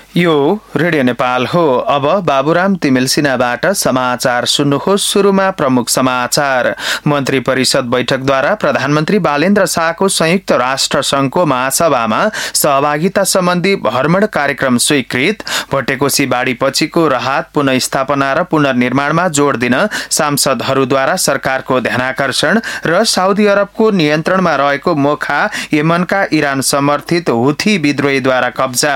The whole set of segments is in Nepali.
यो रेडियो नेपाल हो। अब बाबुराम तिमिल सिन्हाबाट समाचार सुन्नुहोस्। सुरुमा प्रमुख समाचार। मन्त्री परिषद बैठकद्वारा प्रधानमन्त्री बालेन्द्र शाहको संयुक्त राष्ट्र संघको महासभामा सहभागिता सम्बन्धी भ्रमण कार्यक्रम स्वीकृत। भटेकोसी बाढी पछिको राहत, पुनर्स्थापना र पुनर्निर्माणमा जोड़ दिन सांसदहरूद्वारा सरकारको ध्यानाकर्षण र साउदी अरबको नियन्त्रणमा रहेको मोखा यमनका इरान समर्थित हुथी विद्रोहीद्वारा कब्जा।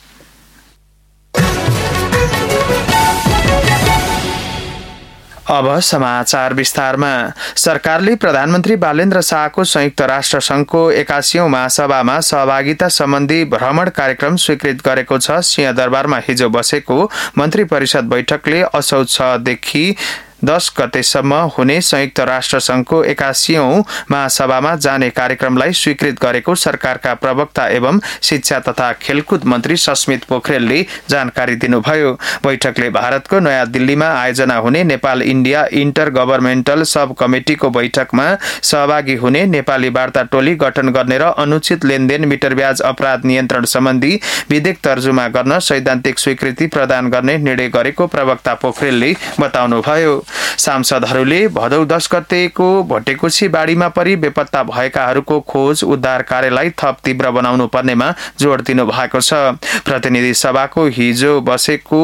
अब समाचार विस्तारमा। सरकारले प्रधानमन्त्री बालेन्द्र शाहको संयुक्त राष्ट्र संघको 81औं महासभामा सहभागिता सम्बन्धी भ्रमण कार्यक्रम स्वीकृत गरेको छ। सिंहदरबारमा हिजो बसेको मन्त्री परिषद बैठकले असोज 6 देखि 10 गतेसम्म हुने संयुक्त राष्ट्र संघको 81औं महासभामा जाने कार्यक्रमलाई स्वीकृत गरेको सरकारका प्रवक्ता एवं शिक्षा तथा खेलकुद मन्त्री सस्मित पोखरेलले जानकारी दिनुभयो। बैठकले भारतको नयाँ दिल्लीमा आयोजना हुने नेपाल इन्डिया इन्टर गभर्मेन्टल सब कमिटिको बैठकमा सहभागी हुने नेपाली वार्ता टोली गठन गर्ने र अनुचित लेनदेन, मिटर ब्याज अपराध नियन्त्रण सम्बन्धी विधेयक तर्जुमा गर्न सैद्धान्तिक स्वीकृति प्रदान गर्ने निर्णय गरेको प्रवक्ता पोखरेलले बताउनुभयो। सांसदहरूले भदौ 10 गतेको भटेकोसी बाढीमा परि बेपत्ता भएकाहरूको खोज उद्धार कार्यलाई थप तीव्र बनाउनु पर्नेमा जोड़ दिनु भएको छ। प्रतिनिधि सभाको हिजो बसेको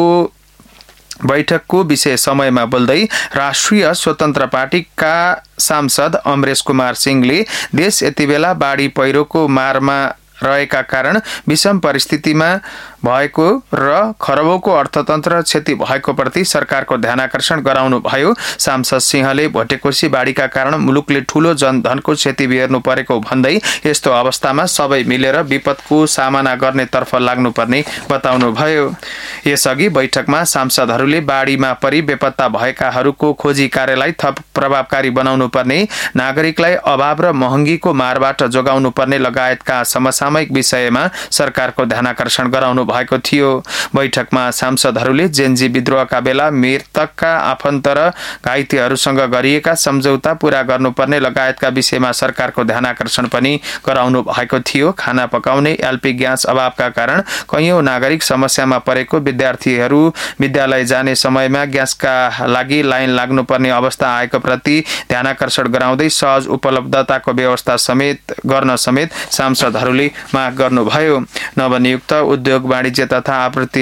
बैठकको विषय समयमा बोल्दै राष्ट्रिय स्वतन्त्र पार्टीका सांसद अमरेश कुमार सिंहले देश यतिबेला बाढी पहिरोको मारमा रहेका कारण विषम परिस्थितिमा भएको र खरबौंको अर्थतन्त्र क्षति भएको प्रति सरकारको ध्यानाकर्षण गराउनु भयो। सांसद सिंहले भटेकोसी बाढीका कारण मुलुकले ठूलो जनधनको क्षति बेर्नु परेको भन्दै यस्तो अवस्थामा सबै मिलेर विपदको सामना गर्ने तर्फ लाग्नुपर्ने बताउनु भयो। यसअघि बैठकमा सांसदहरूले बाढीमा परि बेपत्ता भएकाहरूको खोजी कार्यलाई थप प्रभावकारी बनाउनु पर्ने, नागरिकलाई अभाव र महँगीको मारबाट जोगाउनु पर्ने लगायतका समसामयिक विषयमा सरकारको ध्यानाकर्षण गराउनु भएको थियो। बैठकमा सांसदहरूले जेनजी विद्रोहका बेला मृतकका आफन्त र घाइतेहरूसँग गरिएका सम्झौता पूरा गर्नुपर्ने लगायतका विषयमा सरकारको ध्यानाकर्षण पनि गराउनु भएको थियो। खाना पकाउने एलपी ग्यास अभावका कारण कैयौं नागरिक समस्यामा परेको, विद्यार्थीहरू विद्यालय जाने समयमा ग्यासका लागि लाइन लाग्नुपर्ने अवस्था आएको प्रति ध्यानाकर्षण गराउँदै सहज उपलब्धताको व्यवस्था गर्न समेत सांसदहरूले माग गर्नुभयो। नवनियुक्त उद्योग, वाणिज्य तथा आपूर्ति